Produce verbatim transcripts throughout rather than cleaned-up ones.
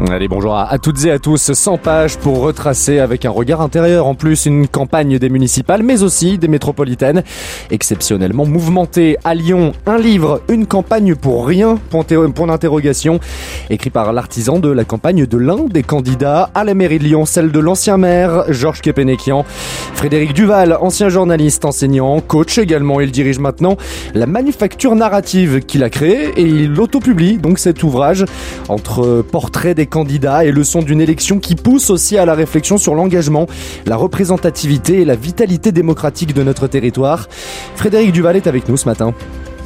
Allez, bonjour à, à toutes et à tous. cent pages pour retracer avec un regard intérieur en plus une campagne des municipales, mais aussi des métropolitaines. Exceptionnellement mouvementée à Lyon, un livre, une campagne pour rien, point d'interrogation. Écrit par l'artisan de la campagne de l'un des candidats à la mairie de Lyon, celle de l'ancien maire, Georges Kepenekian. Frédéric Duval, ancien journaliste, enseignant, coach également. Il dirige maintenant la manufacture narrative qu'il a créée et il autopublie donc cet ouvrage entre portraits des candidats et leçons d'une élection qui pousse aussi à la réflexion sur l'engagement, la représentativité et la vitalité démocratique de notre territoire. Frédéric Duval est avec nous ce matin.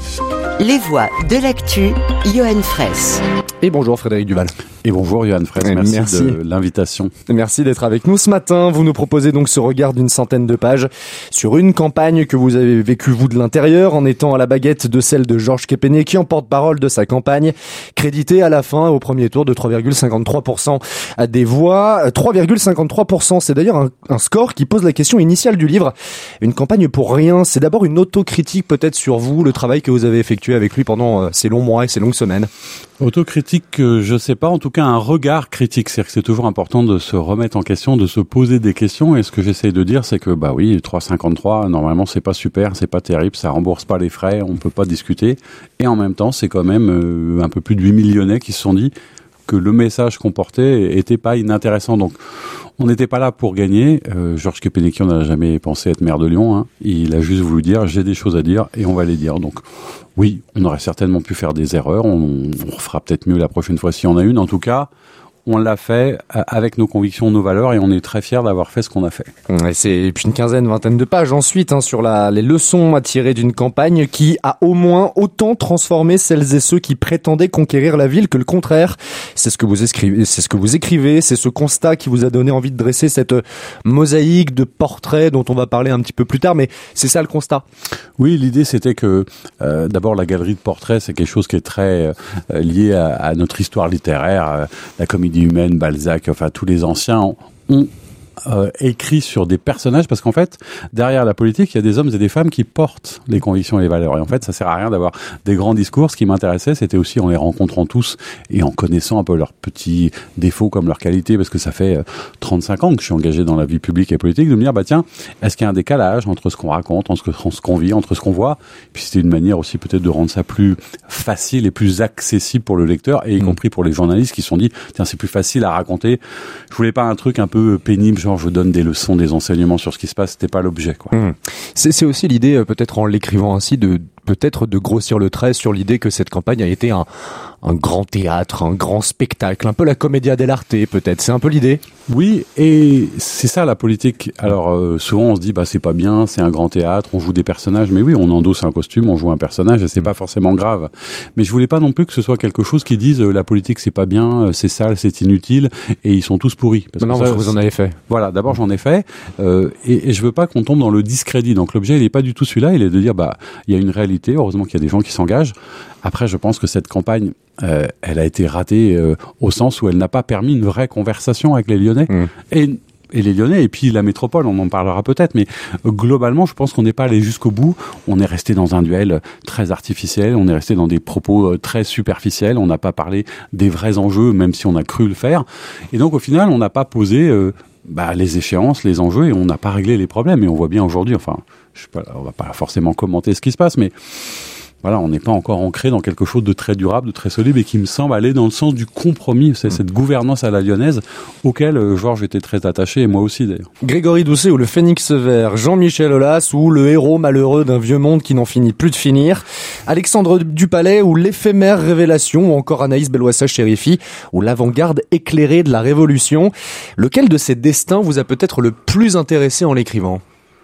Les voix de l'actu, Johan Fraisse. Et bonjour Frédéric Duval. Et bonjour Johan Fraisse, merci, merci de l'invitation. Merci d'être avec nous ce matin. Vous nous proposez donc ce regard d'une centaine de pages sur une campagne que vous avez vécue vous de l'intérieur en étant à la baguette de celle de Georges Kepenekian, porte-parole de sa campagne, crédité à la fin au premier tour de trois virgule cinquante-trois pour cent des voix. trois virgule cinquante-trois pour cent, c'est d'ailleurs un, un score qui pose la question initiale du livre. Une campagne pour rien, c'est d'abord une autocritique peut-être sur vous, le travail que vous avez effectué avec lui pendant ces longs mois et ces longues semaines. Autocritique, euh, je sais pas, en tout cas un regard critique, c'est-à-dire que c'est toujours important de se remettre en question, de se poser des questions, et ce que j'essaie de dire c'est que bah oui, trois virgule cinquante-trois, normalement c'est pas super, c'est pas terrible, ça rembourse pas les frais, on peut pas discuter, et en même temps c'est quand même euh, un peu plus de huit mille Lyonnais qui se sont dit que le message qu'on portait était pas inintéressant, donc on n'était pas là pour gagner. Euh, Georges Kepenekian n'a jamais pensé être maire de Lyon, hein. Il a juste voulu dire j'ai des choses à dire et on va les dire. Donc oui, on aurait certainement pu faire des erreurs, on, on fera peut-être mieux la prochaine fois s'il y en a une. En tout cas, on l'a fait avec nos convictions, nos valeurs, et on est très fiers d'avoir fait ce qu'on a fait. Et c'est puis une quinzaine, vingtaine de pages ensuite hein, sur la, les leçons à tirer d'une campagne qui a au moins autant transformé celles et ceux qui prétendaient conquérir la ville que le contraire. C'est ce que vous écrivez, c'est ce que vous écrivez, c'est ce constat qui vous a donné envie de dresser cette mosaïque de portraits dont on va parler un petit peu plus tard, mais c'est ça le constat. Oui, l'idée c'était que euh, d'abord la galerie de portraits, c'est quelque chose qui est très euh, lié à, à notre histoire littéraire, euh, la comédie humaine, Balzac, enfin tous les anciens ont, ont euh, écrit sur des personnages, parce qu'en fait, derrière la politique, il y a des hommes et des femmes qui portent les convictions et les valeurs. Et en fait, ça sert à rien d'avoir des grands discours. Ce qui m'intéressait, c'était aussi en les rencontrant tous et en connaissant un peu leurs petits défauts comme leurs qualités, parce que ça fait trente-cinq ans que je suis engagé dans la vie publique et politique, de me dire, bah tiens, est-ce qu'il y a un décalage entre ce qu'on raconte, entre ce qu'on vit, entre ce qu'on voit? Puis c'était une manière aussi peut-être de rendre ça plus facile et plus accessible pour le lecteur, et y mmh. compris pour les journalistes qui se sont dit, tiens, c'est plus facile à raconter. Je voulais pas un truc un peu pénible, genre je donne des leçons, des enseignements sur ce qui se passe, c'était pas l'objet, quoi. Mmh. C'est, c'est aussi l'idée, peut-être en l'écrivant ainsi, de peut-être de grossir le trait sur l'idée que cette campagne a été un, un grand théâtre, un grand spectacle, un peu la commedia dell'arte, peut-être. C'est un peu l'idée. Oui, et c'est ça la politique. Alors euh, souvent on se dit bah c'est pas bien, c'est un grand théâtre, on joue des personnages, mais oui, on endosse un costume, on joue un personnage, et c'est pas forcément grave. Mais je voulais pas non plus que ce soit quelque chose qui dise euh, la politique c'est pas bien, c'est sale, c'est inutile, et ils sont tous pourris. Parce non, que ça, vous en avez fait. Voilà, d'abord j'en ai fait, euh, et, et je veux pas qu'on tombe dans le discrédit. Donc l'objet il est pas du tout celui-là, il est de dire bah il y a une réalité. Heureusement qu'il y a des gens qui s'engagent. Après, je pense que cette campagne, euh, elle a été ratée euh, au sens où elle n'a pas permis une vraie conversation avec les Lyonnais. Mmh. Et, et les Lyonnais, et puis la métropole, on en parlera peut-être, mais euh, globalement, je pense qu'on n'est pas allé jusqu'au bout. On est resté dans un duel très artificiel, on est resté dans des propos euh, très superficiels, on n'a pas parlé des vrais enjeux, même si on a cru le faire. Et donc, au final, on n'a pas posé euh, bah, les échéances, les enjeux, et on n'a pas réglé les problèmes. Et on voit bien aujourd'hui, enfin... Je sais pas, on va pas forcément commenter ce qui se passe, mais voilà, on n'est pas encore ancré dans quelque chose de très durable, de très solide, et qui me semble aller dans le sens du compromis. C'est cette gouvernance à la lyonnaise auquel euh, Georges était très attaché, et moi aussi d'ailleurs. Grégory Doucet ou le Phénix vert, Jean-Michel Aulas ou le héros malheureux d'un vieux monde qui n'en finit plus de finir, Alexandre Dupalais ou l'éphémère révélation, ou encore Anaïs Belloissage-Chérifi ou l'avant-garde éclairée de la Révolution. Lequel de ces destins vous a peut-être le plus intéressé en l'écrivant ?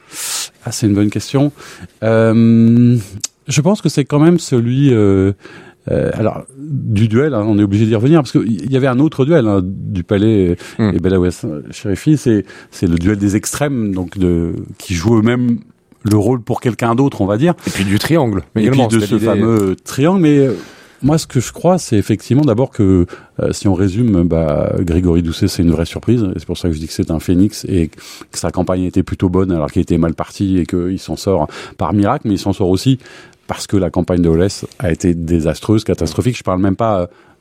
Ah, c'est une bonne question. Euh, je pense que c'est quand même celui... Euh, euh, alors, du duel, hein, on est obligé d'y revenir, parce qu'il y avait un autre duel, hein, Dupalais et, mmh. et Belloissage-Chérifi, c'est, c'est le duel des extrêmes, donc de, qui jouent eux-mêmes le rôle pour quelqu'un d'autre, on va dire. Et puis du triangle. Et puis de ce l'idée... fameux triangle, mais... Euh, moi, ce que je crois, c'est effectivement d'abord que, euh, si on résume, bah, Grégory Doucet, c'est une vraie surprise. Et c'est pour ça que je dis que c'est un phénix et que sa campagne était plutôt bonne alors qu'elle était mal partie et qu'il s'en sort par miracle. Mais il s'en sort aussi parce que la campagne de Aulas a été désastreuse, catastrophique. Je parle même pas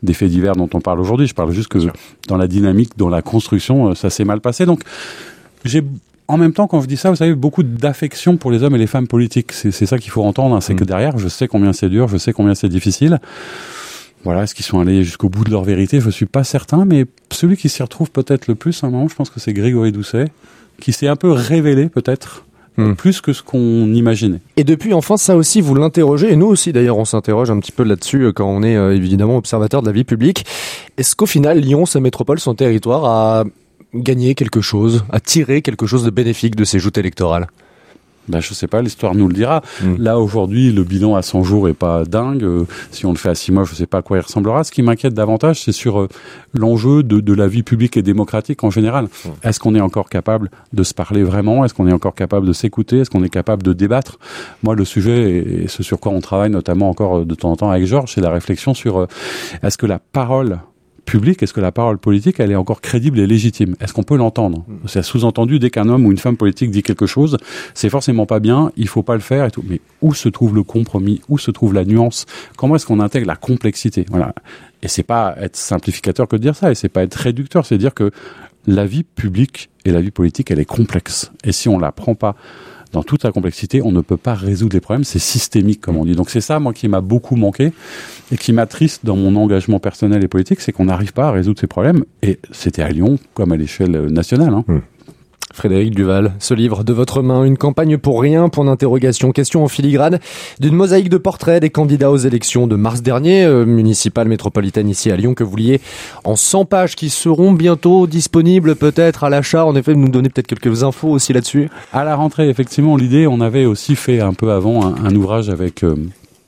des faits divers dont on parle aujourd'hui. Je parle juste que dans la dynamique, dans la construction, ça s'est mal passé. Donc, j'ai en même temps, quand je dis ça, vous savez, beaucoup d'affection pour les hommes et les femmes politiques. C'est, c'est ça qu'il faut entendre. Hein. C'est mmh. que derrière, je sais combien c'est dur, je sais combien c'est difficile. Voilà, est-ce qu'ils sont allés jusqu'au bout de leur vérité? Je suis pas certain, mais celui qui s'y retrouve peut-être le plus, à un moment, je pense que c'est Grégory Doucet, qui s'est un peu révélé, peut-être, mmh. plus que ce qu'on imaginait. Et depuis enfance, ça aussi, vous l'interrogez, et nous aussi, d'ailleurs, on s'interroge un petit peu là-dessus quand on est euh, évidemment observateur de la vie publique. Est-ce qu'au final, Lyon, sa métropole, son territoire, a gagné quelque chose, a tiré quelque chose de bénéfique de ces joutes électorales? Ben, je sais pas, l'histoire nous le dira. Mmh. Là, aujourd'hui, le bilan à cent jours est pas dingue. Euh, si on le fait à six mois, je sais pas à quoi il ressemblera. Ce qui m'inquiète davantage, c'est sur euh, l'enjeu de, de la vie publique et démocratique en général. Mmh. Est-ce qu'on est encore capable de se parler vraiment? Est-ce qu'on est encore capable de s'écouter? Est-ce qu'on est capable de débattre? Moi, le sujet, et ce sur quoi on travaille notamment encore de temps en temps avec Georges, c'est la réflexion sur euh, est-ce que la parole public, est-ce que la parole politique, elle est encore crédible et légitime? Est-ce qu'on peut l'entendre? C'est sous-entendu, dès qu'un homme ou une femme politique dit quelque chose, c'est forcément pas bien, il faut pas le faire et tout. Mais où se trouve le compromis? Où se trouve la nuance? Comment est-ce qu'on intègre la complexité? Voilà. Et c'est pas être simplificateur que de dire ça, et c'est pas être réducteur, c'est dire que la vie publique et la vie politique, elle est complexe. Et si on la prend pas dans toute la complexité, on ne peut pas résoudre les problèmes, c'est systémique, comme on dit. Donc c'est ça, moi, qui m'a beaucoup manqué et qui m'attriste dans mon engagement personnel et politique, c'est qu'on n'arrive pas à résoudre ces problèmes. Et c'était à Lyon, comme à l'échelle nationale. Hein. Mmh. Frédéric Duval, ce livre de votre main, une campagne pour rien, point d'interrogation, question en filigrane d'une mosaïque de portraits des candidats aux élections de mars dernier, euh, municipale métropolitaine ici à Lyon, que vous liez en cent pages qui seront bientôt disponibles peut-être à l'achat. En effet, vous nous donnez peut-être quelques infos aussi là-dessus. À la rentrée, effectivement, l'idée, on avait aussi fait un peu avant un, un ouvrage avec... Euh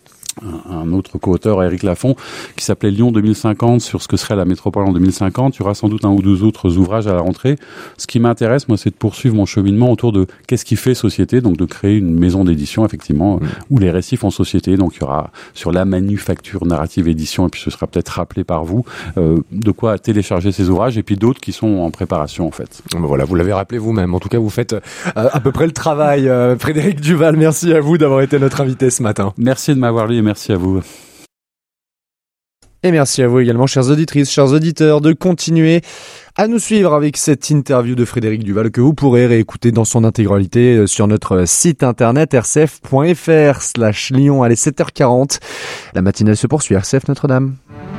un autre co-auteur, Éric Lafont, qui s'appelait Lyon deux mille cinquante, sur ce que serait la métropole en deux mille cinquante. Il y aura sans doute un ou deux autres ouvrages à la rentrée. Ce qui m'intéresse, moi, c'est de poursuivre mon cheminement autour de qu'est-ce qui fait société, donc de créer une maison d'édition, effectivement, mmh. où les récits font société. Donc il y aura sur la manufacture narrative édition, et puis ce sera peut-être rappelé par vous, euh, de quoi télécharger ces ouvrages, et puis d'autres qui sont en préparation, en fait. Voilà, vous l'avez rappelé vous-même. En tout cas, vous faites euh, à peu près le travail. Euh, Frédéric Duval, merci à vous d'avoir été notre invité ce matin. Merci de m'avoir lu. Merci à vous. Et merci à vous également, chères auditrices, chers auditeurs, de continuer à nous suivre avec cette interview de Frédéric Duval que vous pourrez réécouter dans son intégralité sur notre site internet r c f point f r slash Lyon. Allez, sept heures quarante. La matinale se poursuit. R C F Notre-Dame.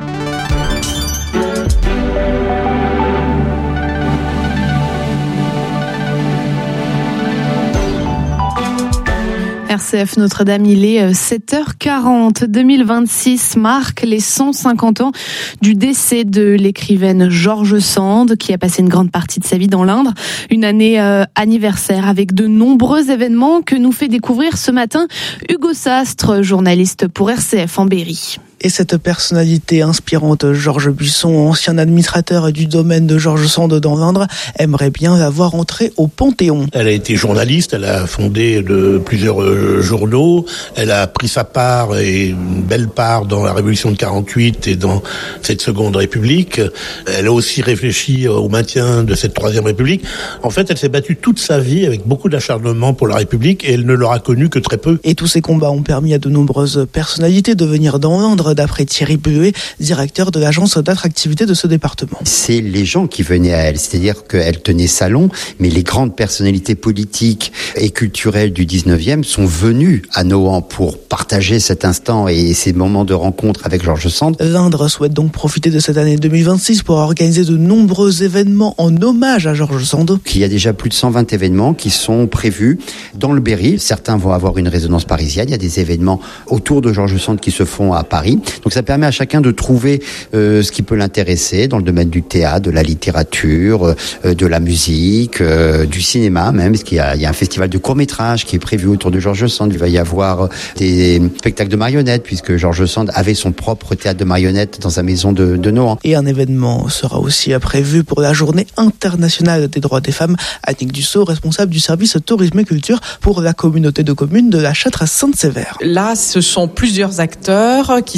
R C F Notre-Dame, il est sept heures quarante. deux mille vingt-six marque les cent cinquante ans du décès de l'écrivaine George Sand, qui a passé une grande partie de sa vie dans l'Indre. Une année euh, anniversaire avec de nombreux événements que nous fait découvrir ce matin Hugo Sastre, journaliste pour R C F en Berry. Et cette personnalité inspirante, Georges Buisson, ancien administrateur du domaine de George Sand dans l'Indre, aimerait bien la voir entrer au Panthéon. Elle a été journaliste, elle a fondé de plusieurs euh, journaux, elle a pris sa part et une belle part dans la Révolution de quarante-huit et dans cette Seconde République. Elle a aussi réfléchi au maintien de cette Troisième République. En fait, elle s'est battue toute sa vie avec beaucoup d'acharnement pour la République et elle ne l'aura connue que très peu. Et tous ces combats ont permis à de nombreuses personnalités de venir dans l'Indre, d'après Thierry Buet, directeur de l'agence d'attractivité de ce département. C'est les gens qui venaient à elle, c'est-à-dire qu'elle tenait salon, mais les grandes personnalités politiques et culturelles du dix-neuvième sont venues à Nohant pour partager cet instant et ces moments de rencontre avec George Sand. L'Indre souhaite donc profiter de cette année deux mille vingt-six pour organiser de nombreux événements en hommage à George Sand. Il y a déjà plus de cent vingt événements qui sont prévus dans le Berry. Certains vont avoir une résonance parisienne. Il y a des événements autour de George Sand qui se font à Paris. Donc ça permet à chacun de trouver euh, ce qui peut l'intéresser dans le domaine du théâtre, de la littérature, euh, de la musique, euh, du cinéma même, parce qu'il y a, il y a un festival de court-métrage qui est prévu autour de George Sand. Il va y avoir des spectacles de marionnettes, puisque George Sand avait son propre théâtre de marionnettes dans sa maison de, de Nohant. Et un événement sera aussi prévu pour la Journée internationale des droits des femmes. Annick Dussault, responsable du service tourisme et culture pour la communauté de communes de la Châtre-Sainte-Sévère. Là, ce sont plusieurs acteurs qui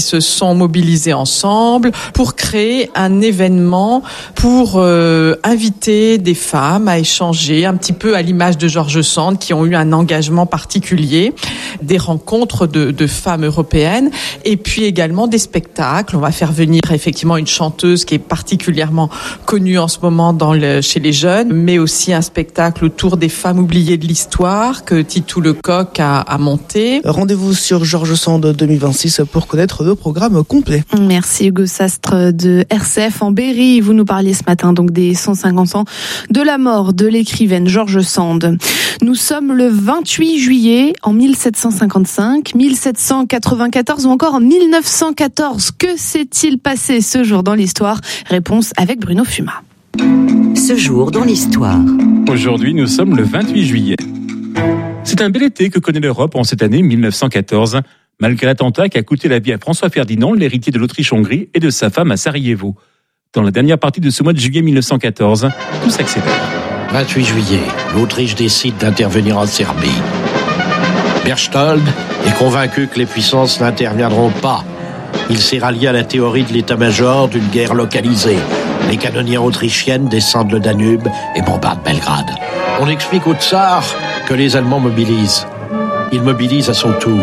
se sont mobilisés ensemble pour créer un événement pour euh, inviter des femmes à échanger, un petit peu à l'image de George Sand, qui ont eu un engagement particulier, des rencontres de, de femmes européennes, et puis également des spectacles. On va faire venir effectivement une chanteuse qui est particulièrement connue en ce moment dans le, chez les jeunes, mais aussi un spectacle autour des femmes oubliées de l'histoire que Titou Lecoq a, a monté. Rendez-vous sur George Sand deux mille vingt-six pour connaître le programme complet. Merci Hugo Sastre de R C F en Berry. Vous nous parliez ce matin donc des cent cinquante ans de la mort de l'écrivaine George Sand. Nous sommes le vingt-huit juillet en mille sept cent cinquante-cinq, mille sept cent quatre-vingt-quatorze ou encore en mille neuf cent quatorze. Que s'est-il passé ce jour dans l'histoire ? Réponse avec Bruno Fuma. Ce jour dans l'histoire. Aujourd'hui, nous sommes le vingt-huit juillet. C'est un bel été que connaît l'Europe en cette année mille neuf cent quatorze, malgré l'attentat qui a coûté la vie à François Ferdinand, l'héritier de l'Autriche-Hongrie, et de sa femme à Sarajevo. Dans la dernière partie de ce mois de juillet mille neuf cent quatorze, tout s'accélère. vingt-huit juillet, l'Autriche décide d'intervenir en Serbie. Berchtold est convaincu que les puissances n'interviendront pas. Il s'est rallié à la théorie de l'état-major d'une guerre localisée. Les canonnières autrichiennes descendent le Danube et bombardent Belgrade. On explique au tsar que les Allemands mobilisent. Il mobilise à son tour.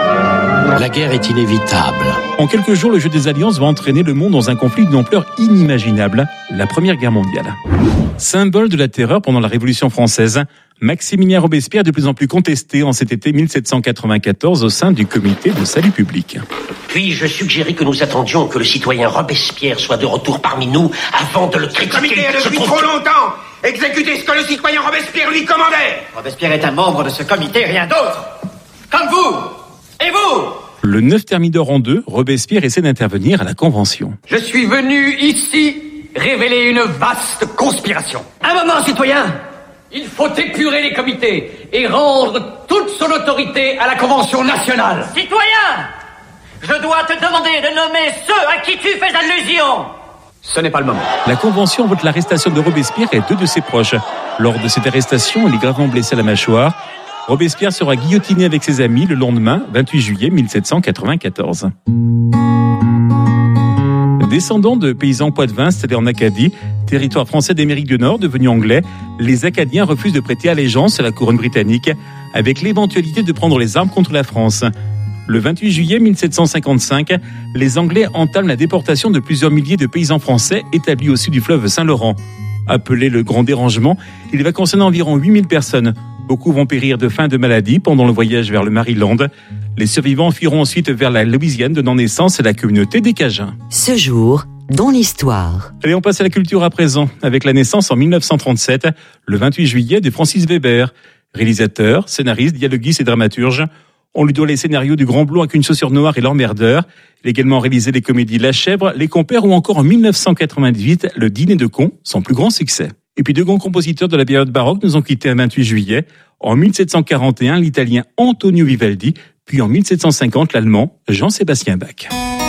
La guerre est inévitable. En quelques jours, le jeu des alliances va entraîner le monde dans un conflit d'une ampleur inimaginable, la Première Guerre mondiale. Symbole de la terreur pendant la Révolution française, Maximilien Robespierre est de plus en plus contesté en cet été mille sept cent quatre-vingt-quatorze au sein du comité de salut public. Puis-je suggérer que nous attendions que le citoyen Robespierre soit de retour parmi nous avant de le critiquer? Le comité est depuis trop longtemps exécuté ce que le citoyen Robespierre lui commandait. Robespierre est un membre de ce comité, rien d'autre. Comme vous. Et vous? Le neuf Thermidor en deux, Robespierre essaie d'intervenir à la Convention. Je suis venu ici révéler une vaste conspiration. Un moment, citoyen. Il faut épurer les comités et rendre toute son autorité à la Convention nationale. Citoyen, je dois te demander de nommer ceux à qui tu fais allusion. Ce n'est pas le moment. La Convention vote l'arrestation de Robespierre et deux de ses proches. Lors de cette arrestation, il est gravement blessé à la mâchoire. Robespierre sera guillotiné avec ses amis le lendemain, vingt-huit juillet mille sept cent quatre-vingt-quatorze. Descendants de paysans poitevins installés en Acadie, territoire français d'Amérique du Nord devenu anglais, les Acadiens refusent de prêter allégeance à la couronne britannique, avec l'éventualité de prendre les armes contre la France. Le vingt-huit juillet mille sept cent cinquante-cinq, les Anglais entament la déportation de plusieurs milliers de paysans français établis au sud du fleuve Saint-Laurent. Appelé le Grand Dérangement, il va concerner environ huit mille personnes. Beaucoup vont périr de faim et de maladie pendant le voyage vers le Maryland. Les survivants fuiront ensuite vers la Louisiane, donnant naissance à la communauté des Cajuns. Ce jour, dans l'histoire. Allez, on passe à la culture à présent, avec la naissance en mille neuf cent trente-sept, le vingt-huit juillet, de Francis Weber. Réalisateur, scénariste, dialoguiste et dramaturge. On lui doit les scénarios du Grand Blond avec une chaussure noire et l'emmerdeur. Il a également réalisé les comédies La Chèvre, Les Compères ou encore en mille neuf cent quatre-vingt-dix-huit, Le Dîner de cons, son plus grand succès. Et puis deux grands compositeurs de la période baroque nous ont quittés le vingt-huit juillet. En mille sept cent quarante et un, l'italien Antonio Vivaldi, puis en mille sept cent cinquante, l'allemand Jean-Sébastien Bach.